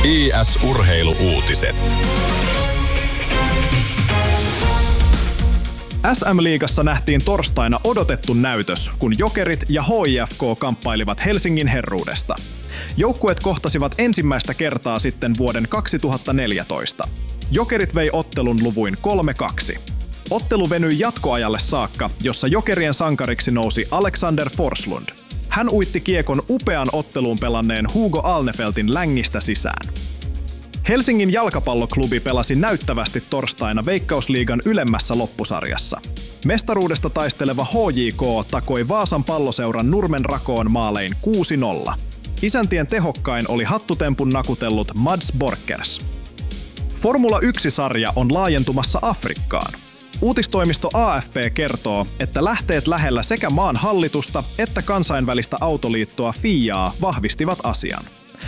IS-urheilu-uutiset. SM-liigassa nähtiin torstaina odotettu näytös, kun Jokerit ja HIFK kamppailivat Helsingin herruudesta. Joukkueet kohtasivat ensimmäistä kertaa sitten vuoden 2014. Jokerit vei ottelun luvuin 3-2. Ottelu venyi jatkoajalle saakka, jossa Jokerien sankariksi nousi Alexander Forslund. Hän uitti kiekon upean otteluun pelanneen Hugo Alnefeltin längistä sisään. Helsingin jalkapalloklubi pelasi näyttävästi torstaina Veikkausliigan ylemmässä loppusarjassa. Mestaruudesta taisteleva HJK takoi Vaasan Palloseuran Nurmen Rakoon maalein 6-0. Isäntien tehokkain oli hattutempun nakutellut Mads Borkers. Formula 1-sarja on laajentumassa Afrikkaan. Uutistoimisto AFP kertoo, että lähteet lähellä sekä maan hallitusta että kansainvälistä autoliittoa FIAa vahvistivat asian.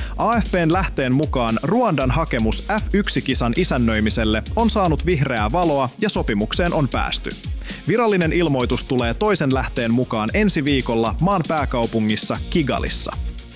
AFPn lähteen mukaan Ruandan hakemus F1-kisan isännöimiselle on saanut vihreää valoa ja sopimukseen on päästy. Virallinen ilmoitus tulee toisen lähteen mukaan ensi viikolla maan pääkaupungissa Kigalissa.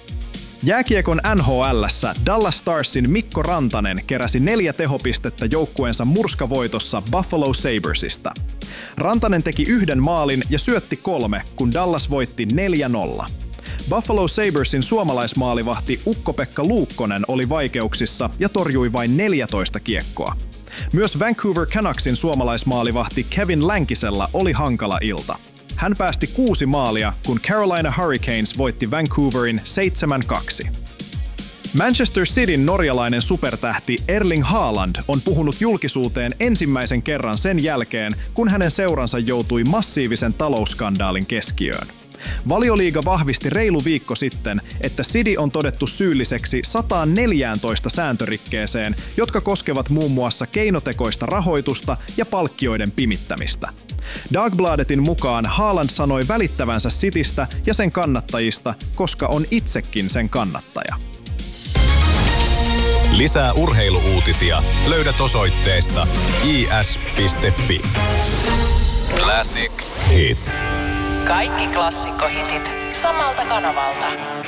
Jääkiekon NHL:ssä Dallas Starsin Mikko Rantanen keräsi 4 tehopistettä joukkueensa murskavoitossa Buffalo Sabresista. Rantanen teki 1 maalin ja syötti 3, kun Dallas voitti 4-0. Buffalo Sabresin suomalaismaalivahti Ukko-Pekka Luukkonen oli vaikeuksissa ja torjui vain 14 kiekkoa. Myös Vancouver Canucksin suomalaismaalivahti Kevin Lankisella oli hankala ilta. Hän päästi 6 maalia, kun Carolina Hurricanes voitti Vancouverin 7-2. Manchester Cityn norjalainen supertähti Erling Haaland on puhunut julkisuuteen ensimmäisen kerran sen jälkeen, kun hänen seuransa joutui massiivisen talousskandaalin keskiöön. Valioliiga vahvisti reilu viikko sitten, että City on todettu syylliseksi 114 sääntörikkeeseen, jotka koskevat muun muassa keinotekoista rahoitusta ja palkkioiden pimittämistä. Dagbladetin mukaan Haaland sanoi välittävänsä Citystä ja sen kannattajista, koska on itsekin sen kannattaja. Lisää urheilu-uutisia löydät osoitteesta is.fi. Classic Hits. Kaikki klassikkohitit samalta kanavalta.